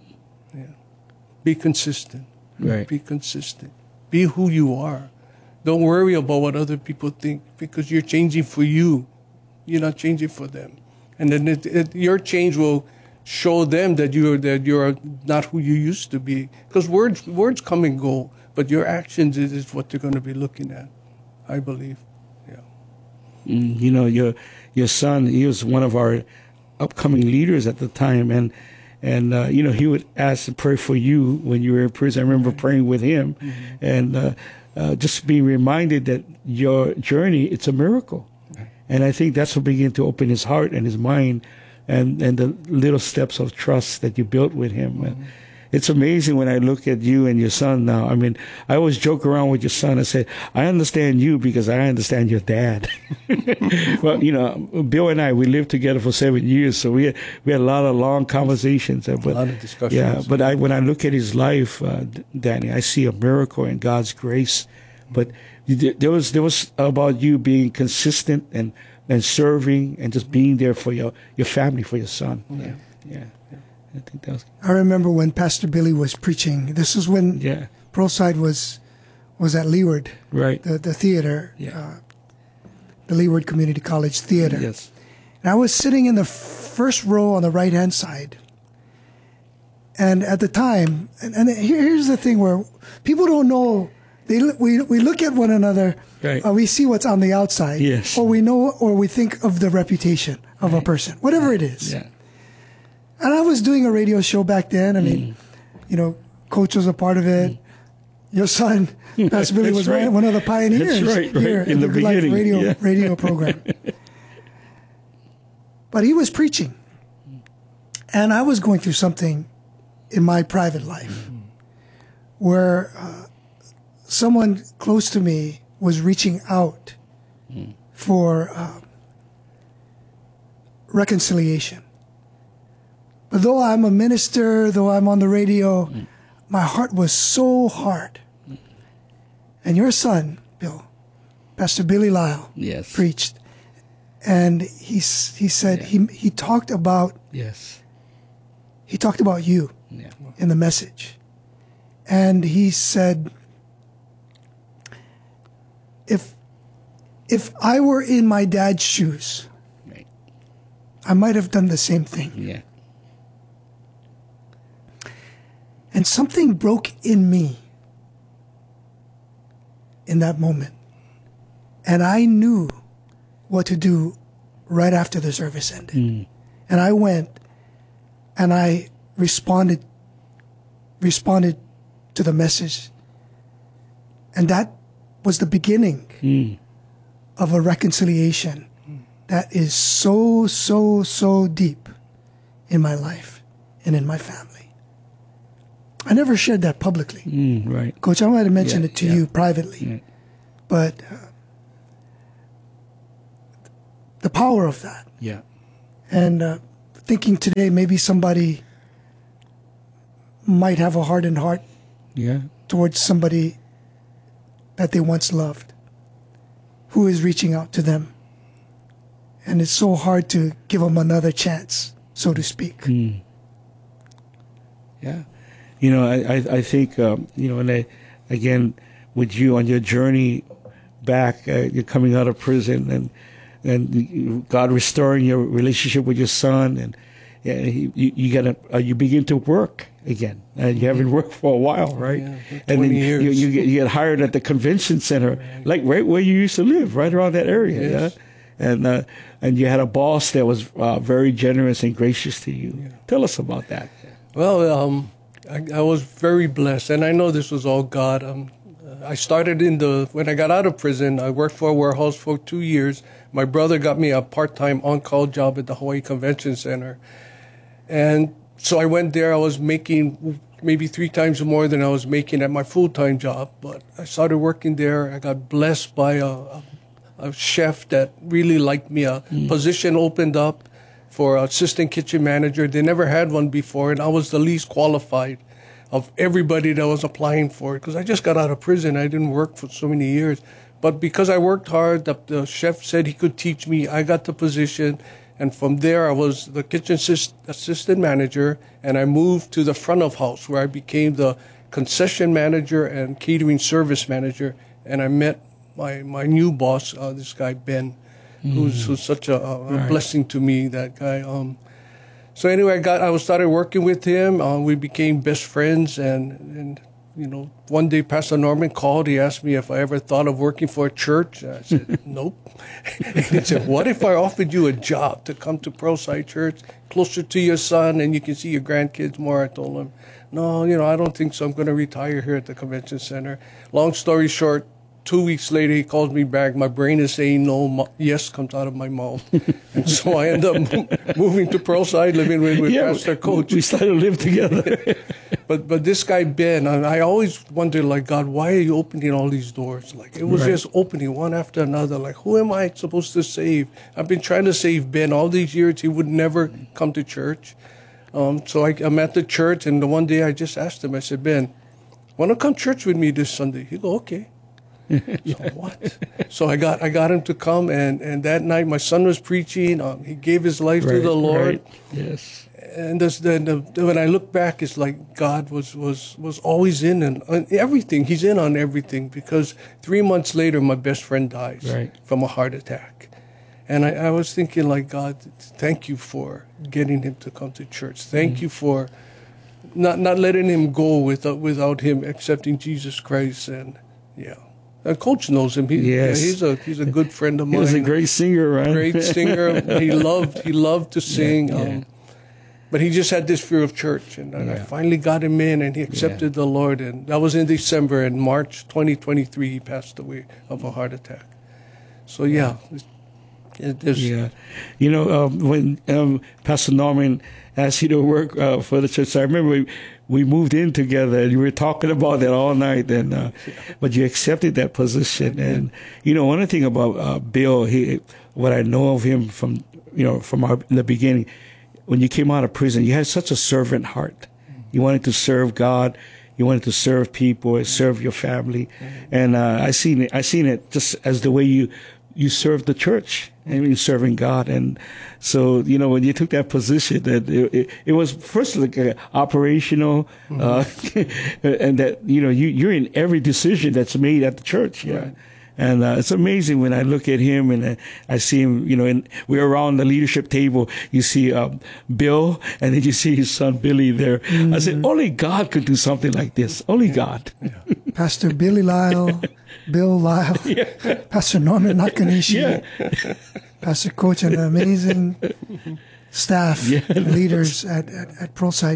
Be consistent. Right. Be consistent. Be who you are. Don't worry about what other people think, because you're changing for you. You're not changing for them. And then it, it, your change will show them that you're that you're not who you used to be. Because words words come and go, but your actions is, is what they're going to be looking at, I believe. Yeah. Mm, you know, your your son, he was one of our upcoming leaders at the time, and and uh, you know, he would ask to pray for you when you were in prison. I remember praying with him, mm-hmm. and uh, uh, just being reminded that your journey, it's a miracle. And I think that's what began to open his heart and his mind, and, and the little steps of trust that you built with him. Mm-hmm. And it's amazing when I look at you and your son now. I mean, I always joke around with your son. I say, I understand you because I understand your dad. Well, you know, Bill and I, we lived together for seven years, so we had, we had a lot of long conversations. But, a lot of discussions. Yeah, but I, when I look at his life, uh, Danny, I see a miracle in God's grace. But there was there was about you being consistent and, and serving and just being there for your, your family, for your son. Yeah. Yeah. yeah. I think that was. I remember when Pastor Billy was preaching. This is when Yeah. Pearlside was was at Leeward, Right. the the theater, Yeah. uh, the Leeward Community College Theater. Yes. And I was sitting in the first row on the right hand side. And at the time, and, and here, here's the thing where people don't know. They we we look at one another. Right. Uh, we see what's on the outside. Yes. Or we know, or we think of the reputation of Right. a person, whatever it is. Yeah. And I was doing a radio show back then. I mean, Mm. you know, Coach was a part of it. Your son, Pastor Billy, That's was right. one, one of the pioneers That's right, right. here In in the the Good Life beginning, radio yeah. radio program. But he was preaching, and I was going through something in my private life where uh, someone close to me was reaching out for uh, reconciliation. But though I'm a minister, though I'm on the radio, mm. my heart was so hard. Mm. And your son, Bill, Pastor Billy Lyle, Yes. preached. And he, he said, Yeah. he, he talked about, Yes. he talked about you Yeah. in the message. And he said, if, if I were in my dad's shoes, Right. I might have done the same thing. Yeah. And something broke in me in that moment. And I knew what to do right after the service ended. Mm. And I went and I responded responded to the message. And that was the beginning mm. of a reconciliation that is so, so, so deep in my life and in my family. I never shared that publicly. Mm, right. Coach, I might have mentioned yeah, it to yeah. you privately. Yeah. But uh, the power of that. Yeah. And uh, thinking today maybe somebody might have a hardened heart yeah. towards somebody that they once loved who is reaching out to them. And it's so hard to give them another chance, so to speak. Mm. Yeah. You know, I, I, I think, um, you know, and I, again, with you on your journey back, uh, you're coming out of prison and, and God restoring your relationship with your son, and yeah, you, you gotta, uh, you begin to work again. And you haven't worked for a while, right? Yeah, and then years. You, you, get, you get hired at the convention center, right. like right where you used to live, right around that area. Yes. Yeah? And uh, and you had a boss that was uh, very generous and gracious to you. Yeah. Tell us about that. Well, um, I, I was very blessed, and I know this was all God. Um, I started in the, when I got out of prison, I worked for a warehouse for two years. My brother got me a part-time on-call job at the Hawaii Convention Center. And so I went there. I was making maybe three times more than I was making at my full-time job. But I started working there. I got blessed by a, a, a chef that really liked me. A mm. position opened up for assistant kitchen manager. They never had one before, and I was the least qualified of everybody that was applying for it, because I just got out of prison. I didn't work for so many years. But because I worked hard, the, the chef said he could teach me. I got the position. And from there, I was the kitchen assist, assistant manager, and I moved to the front of house, where I became the concession manager and catering service manager. And I met my, my new boss, uh, this guy, Ben, mm. who's, who's such a, a right. blessing to me, that guy. Um, So anyway, I got I was started working with him. Uh, we became best friends, and, and you know, one day Pastor Norman called. He asked me if I ever thought of working for a church. I said, nope. He said, what if I offered you a job to come to Pearlside Church, closer to your son, and you can see your grandkids more? I told him, no, you know, I don't think so. I'm going to retire here at the convention center. Long story short, two weeks later, he calls me back. My brain is saying no. My, yes comes out of my mouth. And so I end up moving to Pearlside, living with, with yeah, Pastor Coach. We started to live together. but but this guy, Ben, I, I always wondered, like, God, why are you opening all these doors? Like, it was right. just opening one after another. Like, who am I supposed to save? I've been trying to save Ben all these years. He would never come to church. Um, so I, I'm at the church, and the one day I just asked him, I said, Ben, want to come church with me this Sunday? He go, okay. So what? So I got I got him to come, and, and that night my son was preaching. Um, he gave his life right, to the Lord. Right. Yes. And this, the, the, when I look back, it's like God was was, was always in and on everything. He's in on everything, because three months later my best friend dies right. from a heart attack, and I, I was thinking, like, God, thank you for getting him to come to church. Thank mm-hmm. you for not not letting him go without without him accepting Jesus Christ. And yeah. And Coach knows him. He, yes. yeah, he's a he's a good friend of mine. He was a great singer, right? Great singer. He loved he loved to sing. Yeah, yeah. Um, but he just had this fear of church, and, and yeah. I finally got him in, and he accepted yeah. the Lord. And that was in December. In March twenty twenty-three, he passed away of a heart attack. So yeah, it, it yeah. You know, um, when um, Pastor Norman asked you to work uh, for the church, I remember. We, We moved in together, and we were talking about that all night. And uh, but you accepted that position, and you know, one thing about uh, Bill, he, what I know of him from you know from our, in the beginning, when you came out of prison, you had such a servant heart. You wanted to serve God, you wanted to serve people, serve your family, and uh, I seen it. I seen it just as the way you you served the church. I mean, serving God. And so, you know, when you took that position, that it, it, it was first like uh, operational, mm-hmm. uh, and that, you know, you, you're in every decision that's made at the church. Yeah. Right. And uh, it's amazing when I look at him and uh, I see him, you know, and we're around the leadership table. You see um, Bill, and then you see his son Billy there. Mm-hmm. I said, only God could do something like this. Only yeah. God. Yeah. Pastor Billy Lyle, Bill Lyle, yeah. Pastor Norman Nakanishi, yeah. Pastor Coach, and amazing staff yeah. and leaders at, at, at Pearlside.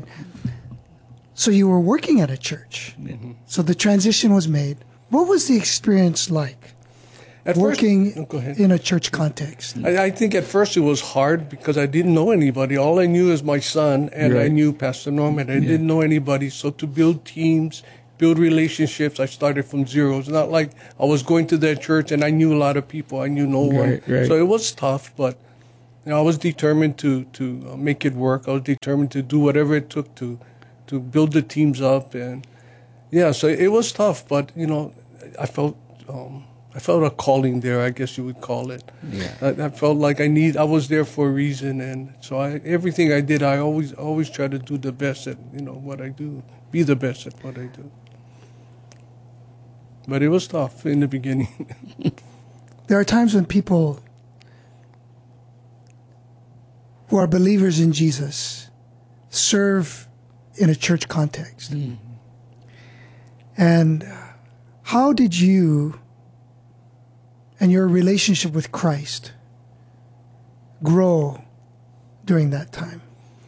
So you were working at a church. Mm-hmm. So the transition was made. What was the experience like at working first, oh, in a church context? I, I think at first it was hard because I didn't know anybody. All I knew is my son, and right. I knew Pastor Norman. I yeah. didn't know anybody. So to build teams, build relationships, I started from zero. It's not like I was going to that church and I knew a lot of people. I knew no right, one. Right. So it was tough, but you know, I was determined to, to make it work. I was determined to do whatever it took to, to build the teams up. And yeah, so it was tough, but you know, I felt, um, I felt a calling there, I guess you would call it. Yeah. I, I felt like I need, I was there for a reason, and so I, everything I did, I always, always try to do the best at, you know, what I do, be the best at what I do. But it was tough in the beginning. There are times when people who are believers in Jesus serve in a church context. Mm. And how did you and your relationship with Christ grow during that time?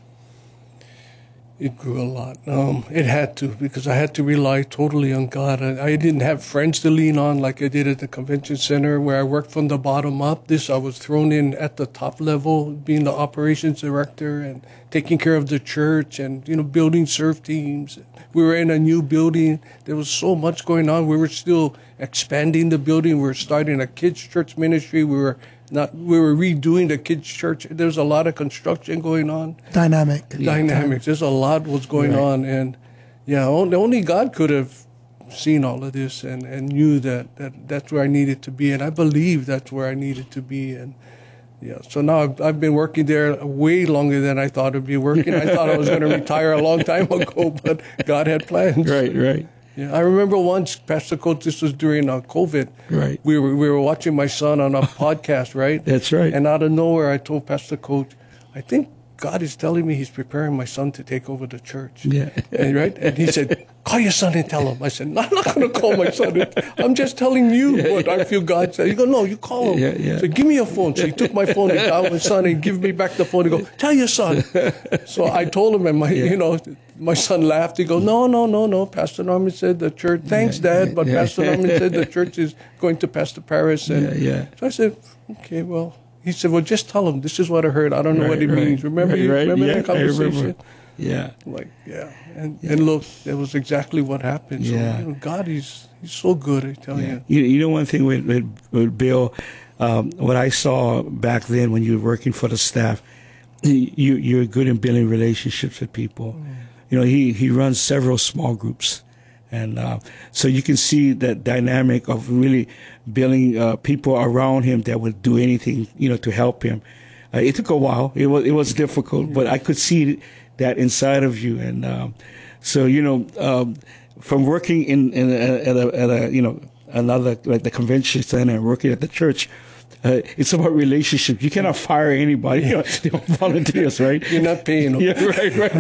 It grew a lot. Um, it had to, because I had to rely totally on God. I, I didn't have friends to lean on like I did at the convention center, where I worked from the bottom up. This, I was thrown in at the top level, being the operations director and taking care of the church and, you know, building serve teams. We were in a new building. There was so much going on. We were still expanding the building. We were starting a kids' church ministry. We were Not, we were redoing the kids' church. There's a lot of construction going on. Dynamic. Dynamics. There's a lot was going right. on. And, yeah, only, only God could have seen all of this and, and knew that, that that's where I needed to be. And I believe that's where I needed to be. And, yeah, so now I've, I've been working there way longer than I thought I'd be working. I thought I was going to retire a long time ago, but God had plans. Right, right. Yeah, I remember once, Pastor Coach, this was during uh, COVID. Right. We were we were watching my son on a podcast, right? That's right. And out of nowhere, I told Pastor Coach, I think God is telling me he's preparing my son to take over the church. Yeah. And, right? And he said, call your son and tell him. I said, no, I'm not going to call my son. I'm just telling you yeah, what yeah. I feel God said. He goes, no, you call him. Yeah, yeah. So give me your phone. So he took my phone and got my son and give me back the phone and go, tell your son. So I told him, and my, yeah. you know, my son laughed. He goes, no, no, no, no. Pastor Norman said the church, thanks, yeah, Dad, but yeah. Pastor Norman said the church is going to Pastor Paris. And yeah, yeah. So I said, okay, well. He said, well, just tell him, this is what I heard. I don't know right, what it right, means. Remember right, you? Right, Remember yeah, that conversation? remember. Yeah. Like, yeah. And yeah. and look, that was exactly what happened. So, yeah. you know, God, he's, he's so good, I tell yeah. you. you. You know one thing with, with, with Bill, um, what I saw back then when you were working for the staff, you, you're good in building relationships with people. Mm. You know, he, he runs several small groups. And uh, so you can see that dynamic of really building uh, people around him that would do anything, you know, to help him. Uh, it took a while. It was it was difficult, but I could see that inside of you. And um, so, you know, um, from working in, in a, at, a, at a, you know, another, like the convention center and working at the church, Uh, it's about relationships. You cannot fire anybody. You know, they're volunteers, right? You're not paying them. Yeah, right, right.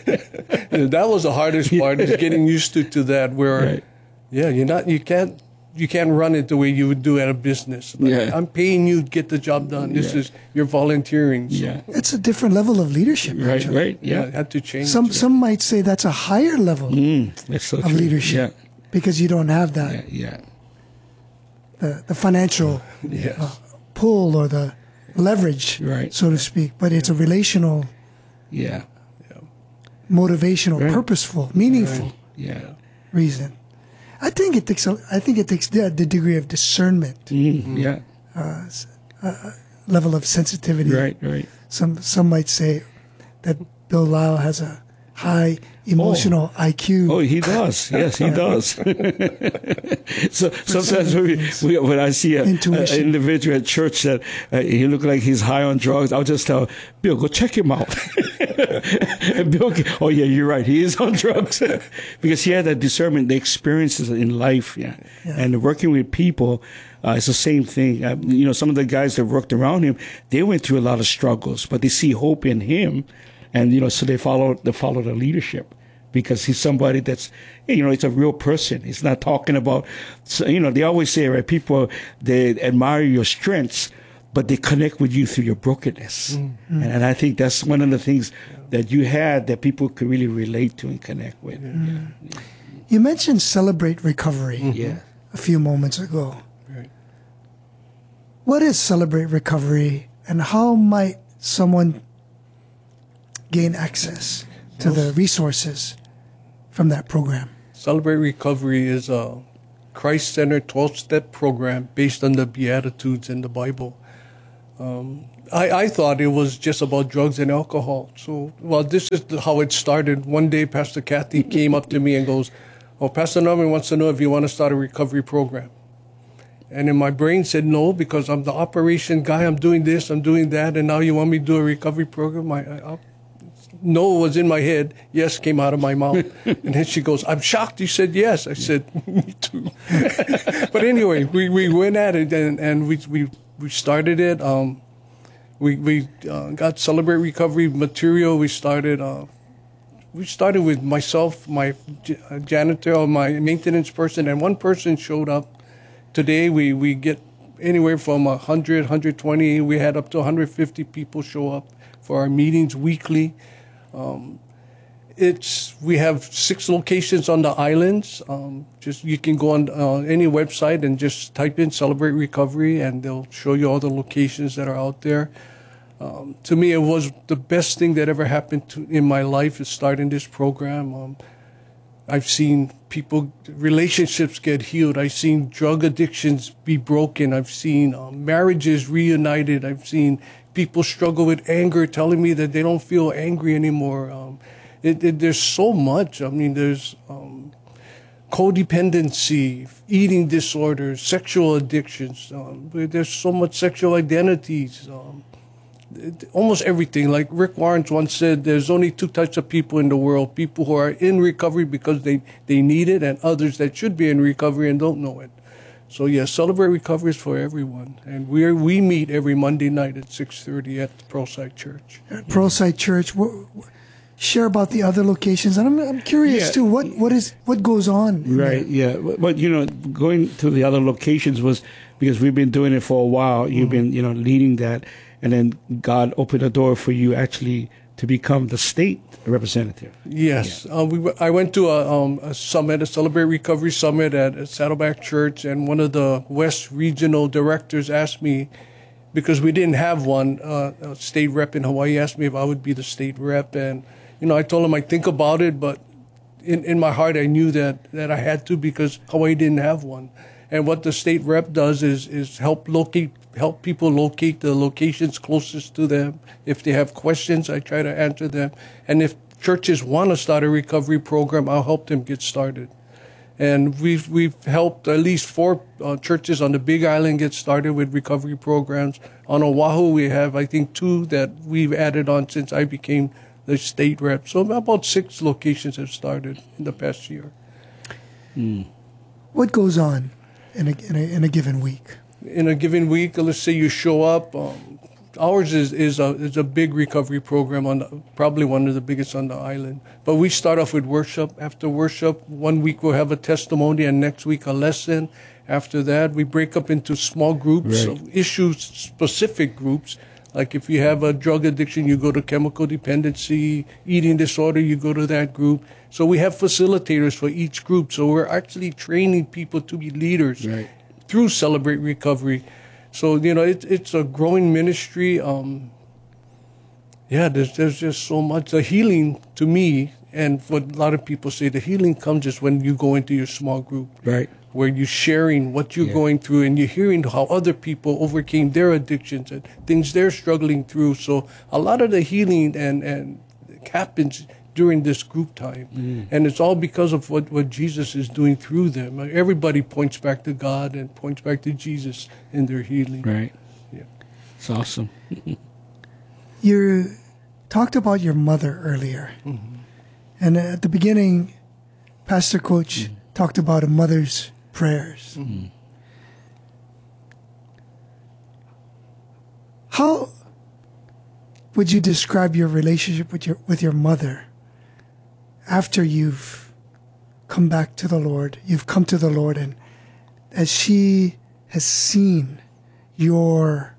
That was the hardest part, is getting used to, to that. Where, right. yeah, you're not. You can't. You can't run it the way you would do at a business. Like, yeah. I'm paying you to get the job done. This yeah. is you're volunteering. So. Yeah, it's a different level of leadership. Right, actually. right. Yeah, yeah, it had to change. Some yeah. some might say that's a higher level mm, that's so of true. leadership Yeah. because you don't have that Yeah, yeah. the the financial yes. uh, pull or the leverage, right. so to speak. But it's a relational, yeah, motivational, right. purposeful, meaningful right. yeah. reason. I think it takes. A, I think it takes the, the degree of discernment, Mm-hmm. yeah, uh, uh, level of sensitivity. right, right. Some some might say that Bill Lyle has a high emotional oh. I Q. Oh, he does. Yes, he does. So sometimes when, we, we, when I see an individual at church that uh, he looks like he's high on drugs, I'll just tell Bill, go check him out. And Bill, oh yeah, you're right. He is on drugs because he had that discernment, the experiences in life, yeah, yeah. And working with people. Uh, it's the same thing. Uh, you know, some of the guys that worked around him, they went through a lot of struggles, but they see hope in him, and you know, so they follow they follow the leadership because he's somebody that's, you know, it's a real person. He's not talking about, so, you know, they always say, right? People, they admire your strengths, but they connect with you through your brokenness, mm-hmm. and, and I think that's one of the things that you had that people could really relate to and connect with. Mm-hmm. Yeah. You mentioned Celebrate Recovery, mm-hmm. yeah. a few moments ago. What is Celebrate Recovery, and how might someone gain access to the resources from that program? Celebrate Recovery is a Christ-centered twelve-step program based on the Beatitudes in the Bible. Um, I, I thought it was just about drugs and alcohol. So, well, this is the, how it started. One day, Pastor Kathy came up to me and goes, oh, Pastor Norman wants to know if you want to start a recovery program. And then my brain said no, because I'm the operation guy. I'm doing this, I'm doing that, and now you want me to do a recovery program? I, I, I, no was in my head. Yes came out of my mouth. And then she goes, I'm shocked you said yes. I said, me too. But anyway, we, we went at it, and, and we, we, we started it. Um, we we uh, got Celebrate Recovery material. We started... Uh, We started with myself, my janitor, or my maintenance person, and one person showed up. Today we, we get anywhere from one hundred, one hundred twenty. We had up to one hundred fifty people show up for our meetings weekly. Um, it's we have six locations on the islands. Um, just you can go on uh, any website and just type in Celebrate Recovery, and they'll show you all the locations that are out there. Um, to me, it was the best thing that ever happened to, in my life is starting this program. Um, I've seen people, relationships get healed. I've seen drug addictions be broken. I've seen um, marriages reunited. I've seen people struggle with anger, telling me that they don't feel angry anymore. Um, it, it, there's so much. I mean, there's um, codependency, eating disorders, sexual addictions. Um, there's so much sexual identities. Um, Almost everything. Like Rick Warren once said, there's only two types of people in the world: people who are in recovery because they, they need it, and others that should be in recovery and don't know it. So yeah, Celebrate Recovery is for everyone, and we we meet every Monday night at six thirty at Pearlside Church. At Pearlside Church, what, what, share about the other locations, and I'm I'm curious Yeah. too. What what is what goes on? in Right, there? yeah. But, you know, going to the other locations was because we've been doing it for a while. You've been, you know, leading that. And then God opened a door for you actually to become the state representative. Yes. Yeah. Uh, we, w- I went to a, um, a summit, a Celebrate Recovery Summit at, at Saddleback Church, and one of the West Regional directors asked me, because we didn't have one, uh, a state rep in Hawaii, asked me if I would be the state rep. And, you know, I told him I'd think about it, but in, in my heart I knew that, that I had to, because Hawaii didn't have one. And what the state rep does is, is help locate help people locate the locations closest to them. If they have questions, I try to answer them. And if churches want to start a recovery program, I'll help them get started. And we've we've helped at least four uh, churches on the Big Island get started with recovery programs. On Oahu, we have, I think, two that we've added on since I became the state rep. So about six locations have started in the past year. Mm. What goes on in a, in a in a given week? In a given week, let's say you show up. Um, ours is is a is a big recovery program, on the, probably one of the biggest on the island. But we start off with worship. After worship, one week we'll have a testimony, and next week a lesson. After that, we break up into small groups, Right. of issue-specific groups. Like if you have a drug addiction, you go to chemical dependency, eating disorder, you go to that group. So we have facilitators for each group. So we're actually training people to be leaders. Right. Through Celebrate Recovery. So, you know, it, it's a growing ministry. Um, yeah, there's, there's just so much. The healing, to me, and what a lot of people say, the healing comes just when you go into your small group. Right. Where you're sharing what you're Yeah. going through, and you're hearing how other people overcame their addictions and things they're struggling through. So a lot of the healing and, and happens during this group time. Mm. And it's all because of what, what Jesus is doing through them. Everybody points back to God and points back to Jesus in their healing. Right. Yeah. It's awesome. You talked about your mother earlier. Mm-hmm. And at the beginning, Pastor Coach Mm. talked about a mother's prayers. Mm-hmm. How would you describe your relationship with your with your mother after you've come back to the Lord, you've come to the Lord, and as she has seen your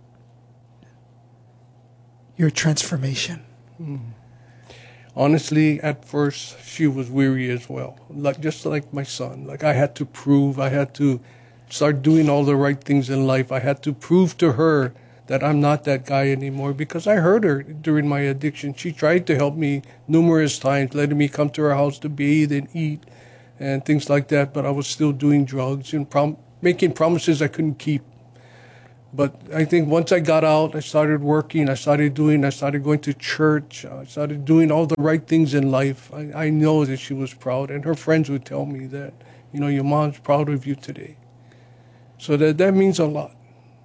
your transformation? Honestly, at first, she was weary as well. Like just like my son. Like I had to prove, I had to start doing all the right things in life. I had to prove to her that I'm not that guy anymore, because I hurt her during my addiction. She tried to help me numerous times, letting me come to her house to bathe and eat and things like that, but I was still doing drugs and prom- making promises I couldn't keep. But I think once I got out, I started working, I started doing, I started going to church, I started doing all the right things in life. I, I know that she was proud, and her friends would tell me that, you know, your mom's proud of you today. So that, that means a lot.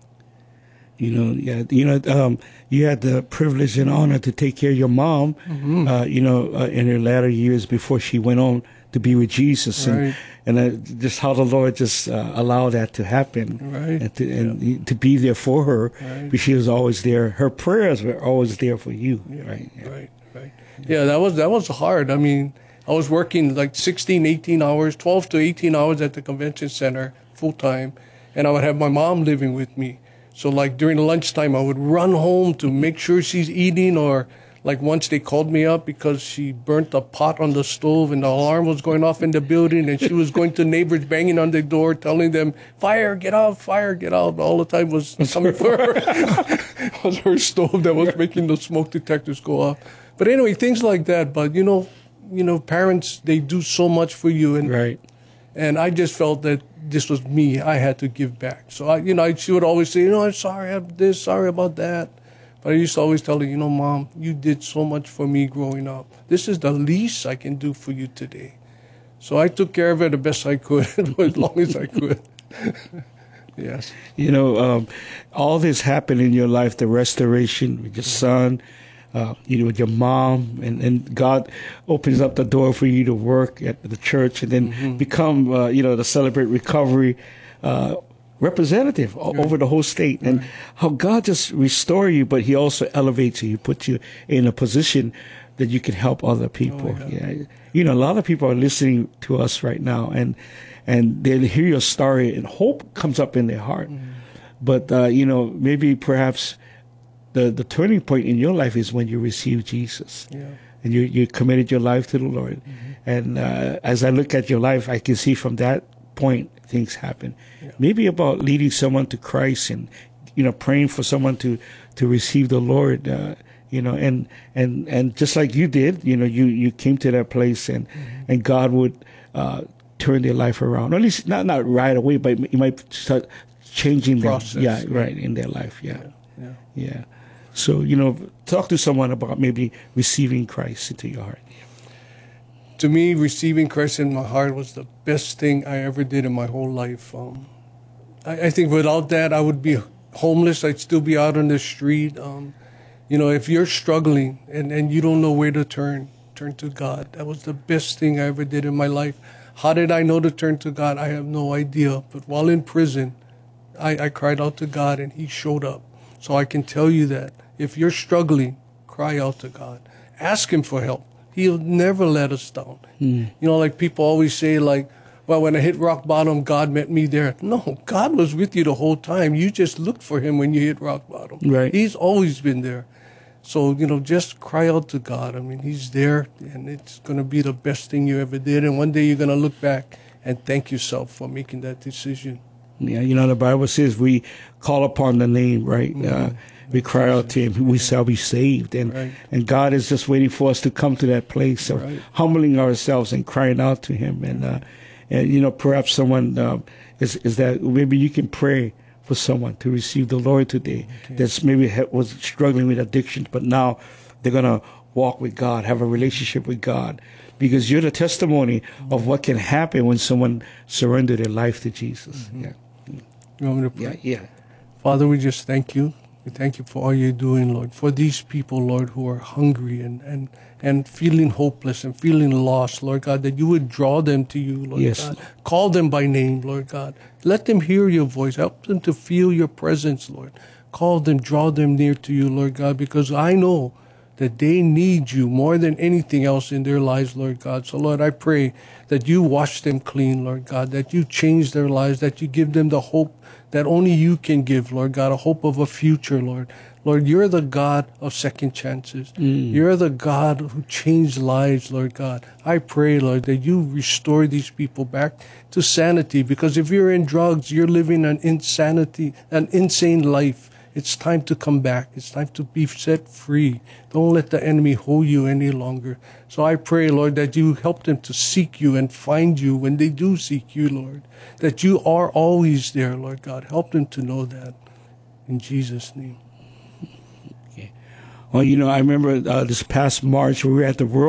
You know, yeah, you know, um, you had the privilege and honor to take care of your mom, mm-hmm. uh, you know, uh, in her latter years before she went on to be with Jesus, right. and and uh, just how the Lord just uh, allowed that to happen, right. and, to, and yeah. to be there for her, right. because she was always there. Her prayers were always there for you, yeah. right? Yeah. Right, right. Yeah, that was that was hard. I mean, I was working like sixteen, eighteen hours, twelve to eighteen hours at the convention center full time, and I would have my mom living with me. So like during lunchtime, I would run home to make sure she's eating, or like once they called me up because she burnt a pot on the stove and the alarm was going off in the building, and she was going to neighbors banging on the door telling them, fire, get out, fire, get out. All the time was coming for her. It was her stove that was making the smoke detectors go off. But anyway, things like that. But you know, you know, parents, they do so much for you. And, right. and I just felt that this was me. I had to give back. So, I, you know, she would always say, you know, I'm sorry about this, sorry about that. But I used to always tell her, you know, Mom, you did so much for me growing up. This is the least I can do for you today. So I took care of her the best I could, as long as I could. Yes. You know, um, all this happened in your life, the restoration with your son, uh, you know, with your mom, and, and God opens up the door for you to work at the church and then mm-hmm. become, uh, you know, the Celebrate Recovery uh, representative right. over the whole state. And right. how God just restores you, but he also elevates you. He puts you in a position that you can help other people. Oh, yeah. yeah. You know, a lot of people are listening to us right now, and and they hear your story, and hope comes up in their heart. Mm. But, uh, you know, maybe perhaps the, the turning point in your life is when you receive Jesus. Yeah. And you, you committed your life to the Lord. Mm-hmm. And uh, as I look at your life, I can see from that point things happen. Yeah. Maybe about leading someone to Christ and, you know, praying for someone to, to receive the Lord, uh, you know, and, and, and just like you did, you know, you, you came to that place, and, mm-hmm. and God would uh, turn their life around. Or at least not, not right away, but you might start changing them. Yeah, yeah, right, in their life. Yeah. Yeah. yeah. yeah. So, you know, talk to someone about maybe receiving Christ into your heart. To me, receiving Christ in my heart was the best thing I ever did in my whole life. Um, I, I think without that, I would be homeless. I'd still be out on the street. Um, you know, if you're struggling and, and you don't know where to turn, turn to God. That was the best thing I ever did in my life. How did I know to turn to God? I have no idea. But while in prison, I, I cried out to God, and he showed up. So I can tell you that if you're struggling, cry out to God. Ask him for help. He'll never let us down. Mm. You know, like people always say, like, well, when I hit rock bottom, God met me there. No, God was with you the whole time. You just looked for him when you hit rock bottom. Right. He's always been there. So, you know, just cry out to God. I mean, he's there, and it's going to be the best thing you ever did. And one day you're going to look back and thank yourself for making that decision. Yeah, you know, the Bible says we call upon the name, right? Mm-hmm. Uh, we cry out to him, we shall be saved. And right. and God is just waiting for us to come to that place of right. humbling ourselves and crying out to him. And, uh, and you know, perhaps someone uh, is, is that maybe you can pray for someone to receive the Lord today okay. that's maybe ha- was struggling with addictions, but now they're going to walk with God, have a relationship with God, because you're the testimony mm-hmm. of what can happen when someone surrenders their life to Jesus. Mm-hmm. Yeah. You want me to pray? Yeah, yeah. Father, we just thank you. We thank you for all you're doing, Lord, for these people, Lord, who are hungry and, and, and feeling hopeless and feeling lost, Lord God, that you would draw them to you, Lord yes. God. Call them by name, Lord God. Let them hear your voice. Help them to feel your presence, Lord. Call them, draw them near to you, Lord God, because I know that they need you more than anything else in their lives, Lord God. So, Lord, I pray that you wash them clean, Lord God, that you change their lives, that you give them the hope that only you can give, Lord God, a hope of a future, Lord. Lord, you're the God of second chances. Mm. You're the God who changed lives, Lord God. I pray, Lord, that you restore these people back to sanity, because if you're in drugs, you're living an insanity, an insane life. It's time to come back. It's time to be set free. Don't let the enemy hold you any longer. So I pray, Lord, that you help them to seek you and find you when they do seek you, Lord. That you are always there, Lord God. Help them to know that. In Jesus' name. Okay. Well, you know, I remember uh, this past March we were at the World